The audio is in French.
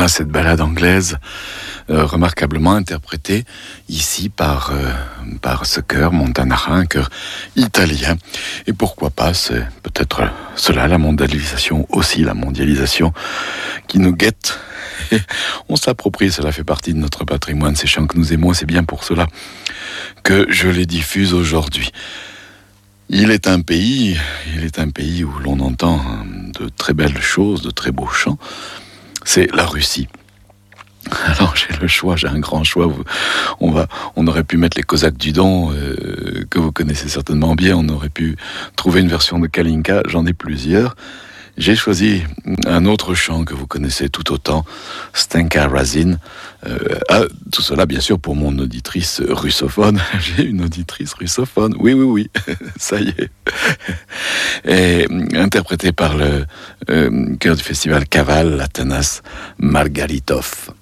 Voilà cette ballade anglaise, remarquablement interprétée ici par ce chœur montanara, un chœur italien. Et pourquoi pas, c'est peut-être cela, la mondialisation aussi, la mondialisation qui nous guette. Et on s'approprie, cela fait partie de notre patrimoine, ces chants que nous aimons, c'est bien pour cela que je les diffuse aujourd'hui. Il est un pays où l'on entend de très belles choses, de très beaux chants. C'est la Russie. Alors j'ai un grand choix. On aurait pu mettre les Cosaques du Don, que vous connaissez certainement bien. On aurait pu trouver une version de Kalinka. J'en ai plusieurs. J'ai choisi un autre chant que vous connaissez tout autant, Stenka Razin. Tout cela, bien sûr, pour mon auditrice russophone. J'ai une auditrice russophone. Oui, ça y est. Et interprété par le chœur du festival Kaval, Atanas Margaritov.